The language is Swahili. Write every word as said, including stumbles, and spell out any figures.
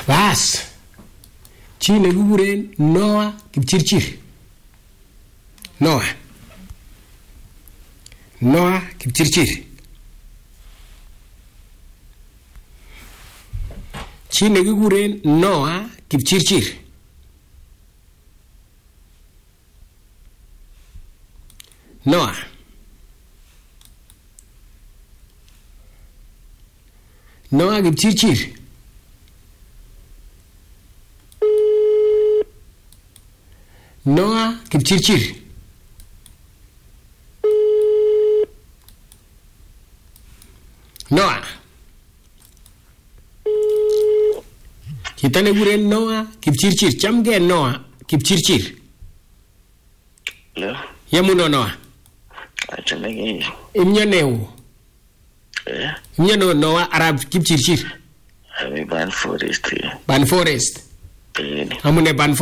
Bas. Chi nekikuren Noah Kipchirchir. Noah. Noah Kipchirchir. Chi nekikuren Noah Kipchirchir. Noah. Noah Kipchirchir. Noah Kipchirchir. Noah. Kita nekikuren Noah Kipchirchir. Chamgei Noah Kipchirchir. Hello. Yamuno Noah. Achame. Imnyaneu. Eh. Imnyano Noah Arab Kipchirchir. Ami Ban Forest. Ban Forest. Eh. Amune Ban